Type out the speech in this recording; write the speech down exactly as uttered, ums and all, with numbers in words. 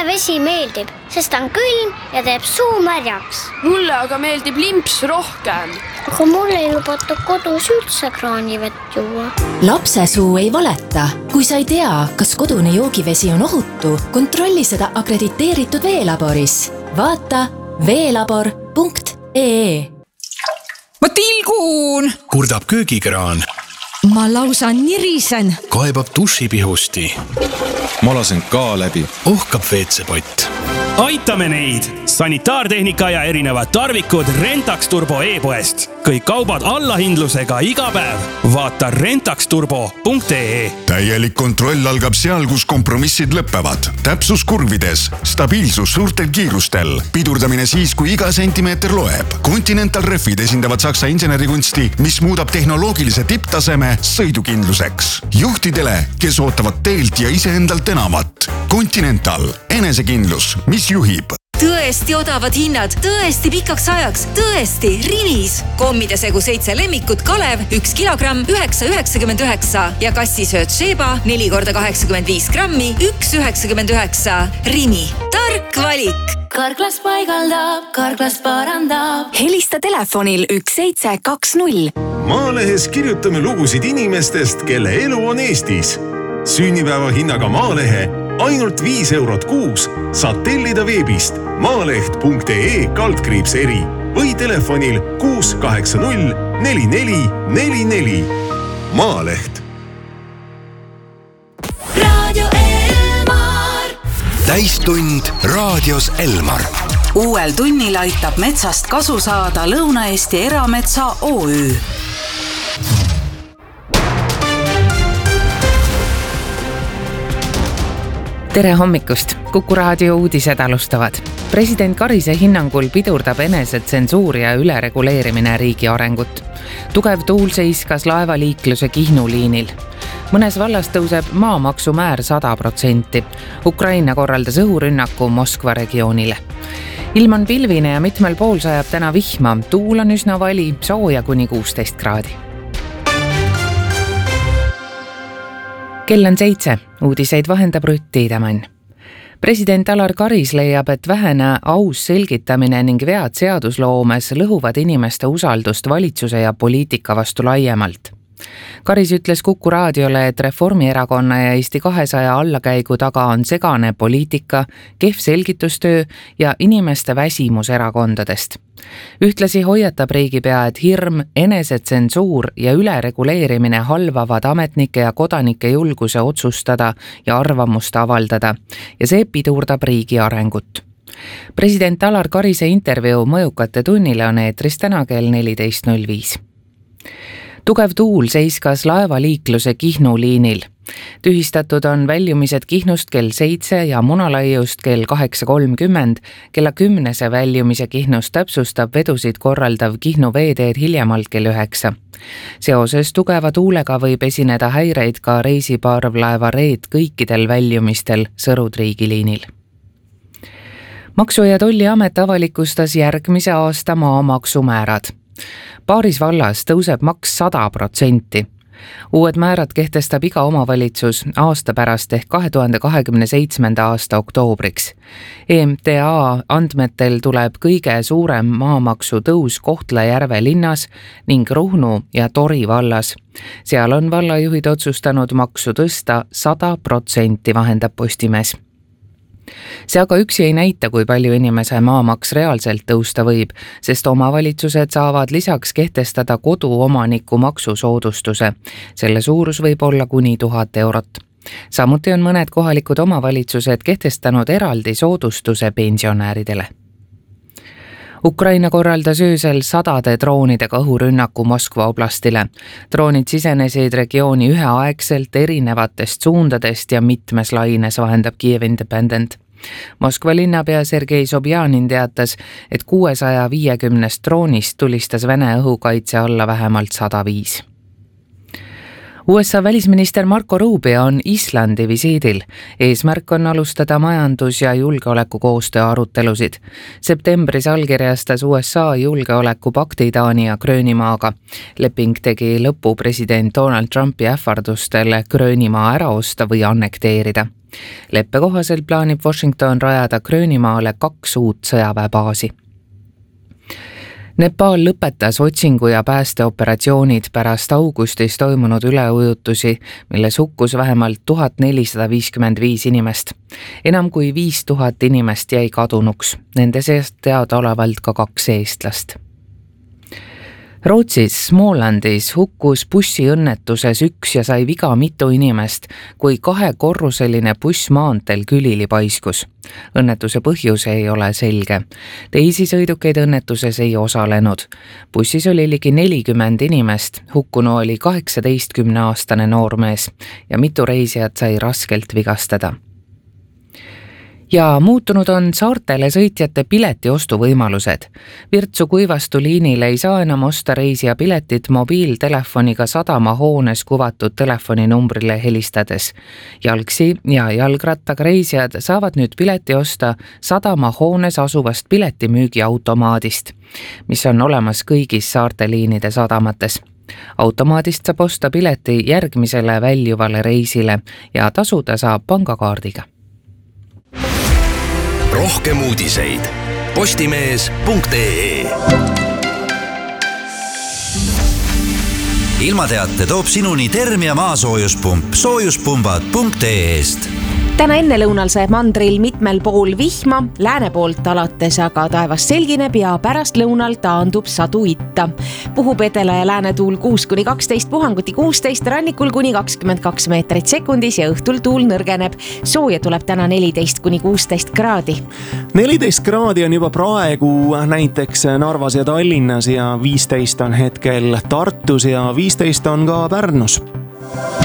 Mulle vesi meeldib, sest on külm ja teeb suu märjaks. Mulle aga meeldib limps rohkem. Aga mulle ei lubata kodus üldse kraanivett juua. Lapse suu ei valeta. Kui sa ei tea, kas kodune joogivesi on ohutu, kontrolli seda akrediteeritud veelaboris. Vaata veelabor punkt ee. Ma tilgun! Kurdab köögikraan. Ma lausa nirisen. Kaebab dušipihusti. Ma lasen ka läbi. Ohkab veetsepott. Aitame neid! Sanitaartehnika ja erinevad tarvikud Rentax Turbo e-poest. Kõik kaubad allahindlusega iga päev. Vaata rentax turbo punkt ee. Täielik kontroll algab seal, kus kompromissid lõppevad. Täpsus kurvides, stabiilsus suurtel kiirustel, pidurdamine siis, kui iga sentimeeter loeb. Continental Refid esindavad saksa insenerikunsti, mis muudab tehnoloogilise tipptaseme sõidukindluseks. Juhtidele, kes ootavad teelt ja iseendalt enamat. Continental, enesekindlus, mis juhib. Tõesti odavad hinnad, tõesti pikaks ajaks, tõesti Rimis. Kommide segu seitse lemmikut Kalev, üks kilogramm, üheksa üheksakümmend üheksa ja kassisööt Sheba, neli korda kaheksakümmend viis grammi, üks üheksakümmend üheksa. Rimi, tark valik. Karklas paigaldab, Karklas parandab. Helista telefonil üks seitse kaks null. Maalehes kirjutame lugusid inimestest, kelle elu on Eestis. Sünnipäeva hinnaga Maalehe ainult viis eurot kuus saad tellida veebist maaleht punkt ee kaldkriips eri või telefonil kuus kaheksa null neli neli neli neli. Maaleht. Radio Elmar. Täistund raadios Elmar. Uuel tunnil aitab metsast kasu saada Lõuna-Eesti Erametsa O Ü. Tere hommikust! Kuku raadio uudised alustavad. President Karise hinnangul pidurdab enesetsensuur ja ülereguleerimine riigi arengut. Tugev tuul seiskas laevaliikluse Kihnu liinil. Mõnes vallas tõuseb maamaksumäär sada protsenti. Ukraina korraldas õhurünnaku Moskva regioonile. Ilm on pilvine ja mitmel pool sajab täna vihma. Tuul on üsna vali, sooja kuni kuusteist kraadi. Kell on seitse. Uudiseid vahendab Rutt Tiidemann. President Alar Karis leiab, et vähene aus selgitamine ning vead seadusloomes lõhuvad inimeste usaldust valitsuse ja poliitika vastu laiemalt. Karis ütles Kuku raadiole, et Reformierakonna ja Eesti kahesaja allakäigu taga on segane poliitika, kehv selgitustöö ja inimeste väsimus erakondadest. Ühtlasi hoiatab riigipea, et hirm, enesetsensuur ja ülereguleerimine halvavad ametnike ja kodanike julguse otsustada ja arvamust avaldada ja see pidurdab riigi arengut. President Alar Karise intervjuu Mõjukate tunnile on eetris täna kell neliteist null viis. Tugev tuul seiskas laevaliikluse Kihnu liinil. Tühistatud on väljumised Kihnust kell seitse ja Munalaiust kell kaheksa kolmkümmend. Kella kümnese väljumise Kihnust täpsustab vedusid korraldav Kihnu veeteed hiljemalt kell üheksa. Seoses tugeva tuulega võib esineda häireid ka reisiparvlaeva Reet kõikidel väljumistel Sõrud-Riigi liinil. Maksu- ja Tolliamet avalikustas järgmise aasta maamaksumäärad. Paaris vallas tõuseb maks sada protsenti. Uued määrad kehtestab iga omavalitsus aasta pärast ehk kahe tuhande kahekümne seitsmenda aasta oktoobriks. E M T A andmetel tuleb kõige suurem maamaksu tõus Kohtla-Järve linnas ning Ruhnu ja Tori vallas. Seal on vallajuhid otsustanud maksu tõsta sada protsenti, vahendab Postimees. See aga üksi ei näita, kui palju inimese maamaks reaalselt tõusta võib, sest omavalitsused saavad lisaks kehtestada koduomaniku maksusoodustuse. Selle suurus võib olla kuni tuhat eurot. Samuti on mõned kohalikud omavalitsused kehtestanud eraldi soodustuse pensionääridele. Ukraina korraldas öösel sadade droonidega õhurünnaku Moskva oblastile. Droonid sisenesid regiooni üheaegselt erinevatest suundadest ja mitmes laines, vahendab Kiev Independent. Moskva linnapea Sergei Sobjanin teatas, et kuuesaja viiekümnest droonist tulistas Vene õhukaitse alla vähemalt sada viis. U S A välisminister Marco Rubio on Islandi visiidil. Eesmärk on alustada majandus- ja julgeolekukoostöö arutelusid. Septembris allkirjastas U S A julgeolekupakti Taani ja Gröönimaaga. Leping tegi lõpu president Donald Trumpi ähvardustele Gröönimaa ära osta või annekteerida. leppe kohaselt plaanib Washington rajada Gröönimaale kaks uut sõjaväebaasi. Nepal lõpetas otsingu ja päästeoperatsioonid pärast augustis toimunud üleujutusi, milles hukkus vähemalt tuhat nelisada viiskümmend viis inimest. Enam kui viis tuhat inimest jäi kadunuks, nende seast teadaolevalt ka kaks eestlast. Rootsis Smålandis hukkus bussiõnnetuses üks ja sai viga mitu inimest, kui kahekorruseline buss maanteel külili paiskus. Õnnetuse põhjus ei ole selge. Teisi sõidukeid õnnetuses ei osalenud. Bussis oli ligi nelikümmend inimest, hukkunu oli kaheksateistkümneaastane noormees ja mitu reisijat sai raskelt vigastada. Ja muutunud on saartele sõitjate pileti ostuvõimalused. Virtsu Kuivastu liinile ei saa enam osta reisija piletit mobiiltelefoniga sadamahoones kuvatud telefoninumbrile helistades. Jalgsi ja jalgrattaga reisijad saavad nüüd pileti osta sadamahoones asuvast piletimüügiautomaadist, mis on olemas kõigis saarte liinide sadamates. Automaadist saab osta pileti järgmisele väljuvale reisile ja tasuda saab pangakaardiga. Rohkem uudiseid postimees punkt ee. Ilmateate toob sinuni Termia maasoojuspump soojuspumbad punkt ee-st. Täna enne lõunal sajab mandril mitmel pool vihma, lääne poolt alates aga taevas selgineb ja pärast lõunal taandub sadu itta. Puhub edela ja lääne tuul kuus kuni kaksteist, puhanguti kuusteist, rannikul kuni kakskümmend kaks meetrit sekundis ja õhtul tuul nõrgeneb. Sooja tuleb täna neliteist kuni kuusteist kraadi. neliteist kraadi on juba praegu näiteks Narvas ja Tallinnas ja viisteist on hetkel Tartus ja viisteist on ka Pärnus.